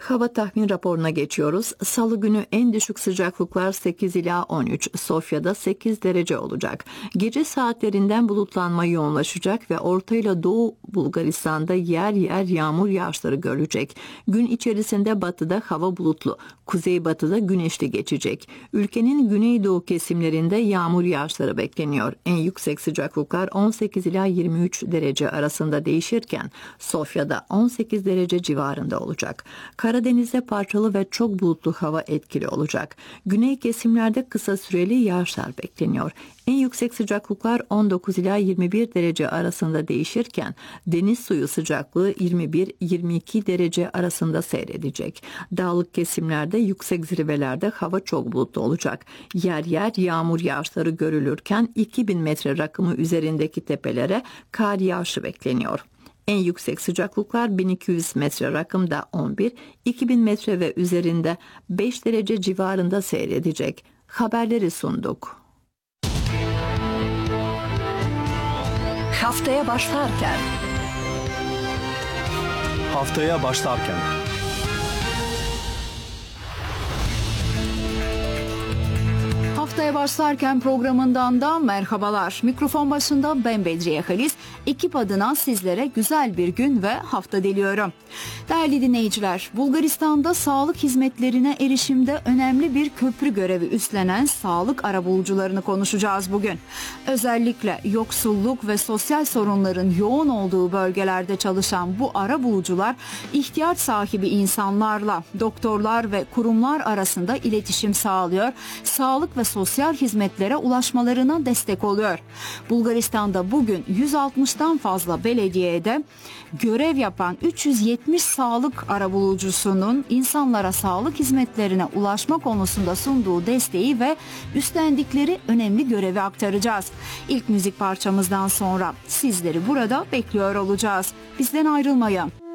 hava tahmin raporuna geçiyoruz. Salı günü en düşük sıcaklıklar 8 ila 13. Sofya'da 8 derece olacak. Gece saatlerinden bulutlanma yoğunlaşacak ve Orta ile Doğu Bulgaristan'da yer yer yağmur yağışları görülecek. Gün içerisinde batıda hava bulutlu, kuzeybatıda güneşli geçecek. Ülkenin güneydoğu kesimlerinde yağmur yağışları bekleniyor. En yüksek sıcaklıklar 18 ila 23 derece arasında değişirken Sofya'da 18 derece civarında olacak. Karadeniz'de parçalı ve çok bulutlu hava etkili olacak. Güney kesimlerde kısa süreli yağışlar bekleniyor. En yüksek sıcaklıklar 19 ila 21 derece arasında değişirken deniz suyu sıcaklığı 21-22 derece arasında seyredecek. Dağlık kesimlerde yüksek zirvelerde hava çok bulutlu olacak. Yer yer yağmur yağışları görülürken 2000 metre rakımı üzerindeki tepelere kar yağışı bekleniyor. En yüksek sıcaklıklar 1200 metre rakımda 11, 2000 metre ve üzerinde 5 derece civarında seyredecek. Haberleri sunduk. Haftaya başlarken. Haftaya başlarken. Haftaya başlarken programından da merhabalar. Mikrofon başında ben Bedriye Halis. Ekip adına sizlere güzel bir gün ve hafta diliyorum. Değerli dinleyiciler, Bulgaristan'da sağlık hizmetlerine erişimde önemli bir köprü görevi üstlenen sağlık arabulucularını konuşacağız bugün. Özellikle yoksulluk ve sosyal sorunların yoğun olduğu bölgelerde çalışan bu arabulucular ihtiyaç sahibi insanlarla doktorlar ve kurumlar arasında iletişim sağlıyor, sağlık ve sosyal hizmetlere ulaşmalarına destek oluyor. Bulgaristan'da bugün 160'tan fazla belediyede görev yapan 370 sağlık arabulucusunun insanlara sağlık hizmetlerine ulaşma konusunda sunduğu desteği ve üstlendikleri önemli görevi aktaracağız. İlk müzik parçamızdan sonra sizleri burada bekliyor olacağız. Bizden ayrılmayın.